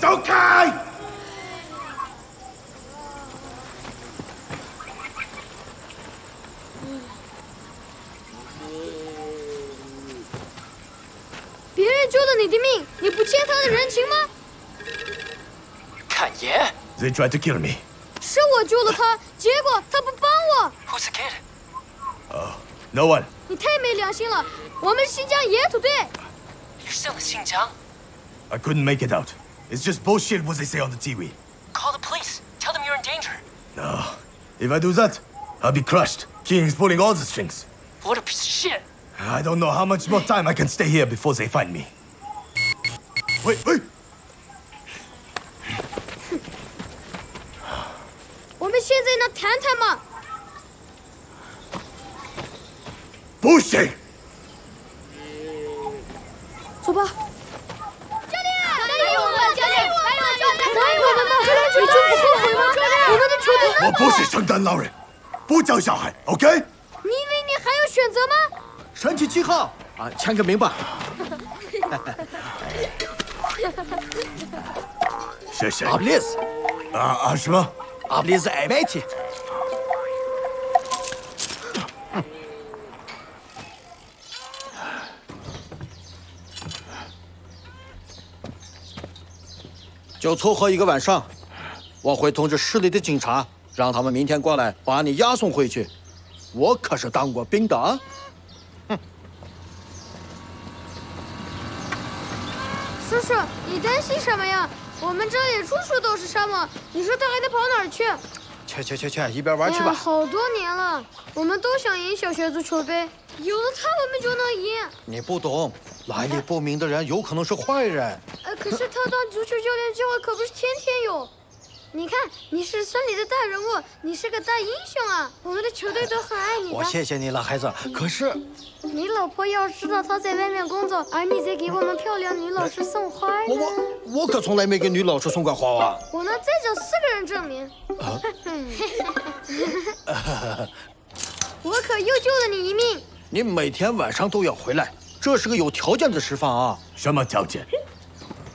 走开！ 别人救了你的命，你不欠他的人情吗？ 侃爷 They tried to kill me. 是我救了他，结果他不帮我。 ，Who's the kid？ No one. 你太没良心了！我们是新疆野土队。 你上了新疆 I couldn't make it out. It's just bullshit what they say on the TV. ？Call the police. Tell them you're in danger. No. If I do that, I'll be crushed. King's pulling all the strings. What a piece of shit. I don't know how much more time I can stay here before they find me. Wait, wait! 我们现在能谈谈吗？ Bullshit! 走吧。教练，答应我们，教练，答应我们吧！你就不后悔吗？教练，我们的球队那么…… 我不是圣诞老人，不教小孩 ，OK？ 你以为你还有选择吗？ 身体记号啊，签个名吧。 谢谢。 阿布利斯， 什么？ 阿布利斯爱媒体。就凑合一个晚上，我会通知市里的警察，让他们明天过来把你押送回去。我可是当过兵的啊！ 叔叔，你担心什么呀？我们这里处处都是沙漠，你说他还得跑哪儿去？ 去，一边玩去吧。 好多年了，我们都想赢小学足球杯，有了他我们就能赢。 你不懂，来历不明的人有可能是坏人。 可是他当足球教练机会可不是天天有。你看，你是村里的大人物，你是个大英雄啊！我们的球队都很爱你的。 我谢谢你了，孩子。可是， 你老婆要知道她在外面工作，而你在给我们漂亮女老师送花呢。 我可从来没给女老师送过花啊！ 我能再找4个人证明。我可又救了你一命。 你每天晚上都要回来，这是个有条件的释放啊！ 什么条件？